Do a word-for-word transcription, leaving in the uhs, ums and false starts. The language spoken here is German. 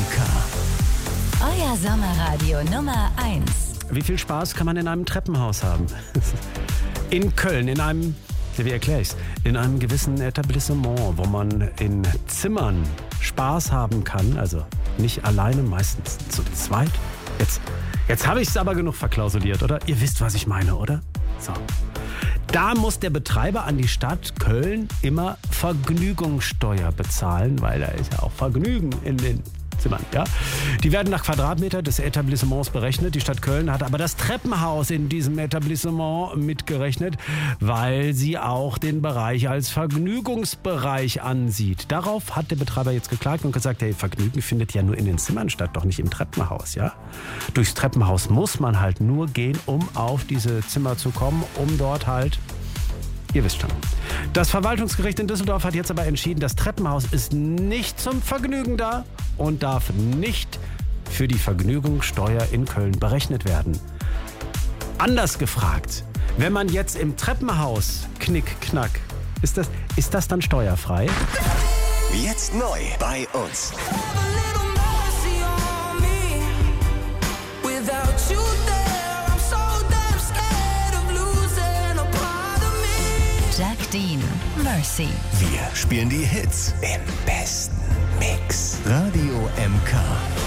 K. Euer Sommerradio Nummer eins. Wie viel Spaß kann man in einem Treppenhaus haben? In Köln, in einem, wie erkläre ich's, in einem gewissen Etablissement, wo man in Zimmern Spaß haben kann, also nicht alleine, meistens zu zweit. Jetzt, jetzt habe ich es aber genug verklausuliert, oder? Ihr wisst, was ich meine, oder? So. Da muss der Betreiber an die Stadt Köln immer Vergnügungssteuer bezahlen, weil da ist ja auch Vergnügen in den Zimmern, ja. Die werden nach Quadratmeter des Etablissements berechnet. Die Stadt Köln hat aber das Treppenhaus in diesem Etablissement mitgerechnet, weil sie auch den Bereich als Vergnügungsbereich ansieht. Darauf hat der Betreiber jetzt geklagt und gesagt, hey, Vergnügen findet ja nur in den Zimmern statt, doch nicht im Treppenhaus, ja. Durchs Treppenhaus muss man halt nur gehen, um auf diese Zimmer zu kommen, um dort halt... Ihr wisst schon. Das Verwaltungsgericht in Düsseldorf hat jetzt aber entschieden, das Treppenhaus ist nicht zum Vergnügen da und darf nicht für die Vergnügungssteuer in Köln berechnet werden. Anders gefragt, wenn man jetzt im Treppenhaus knick, knack, ist das, ist das dann steuerfrei? Jetzt neu bei uns. Jack Dean, Mercy. Wir spielen die Hits im besten Mix. Radio M K.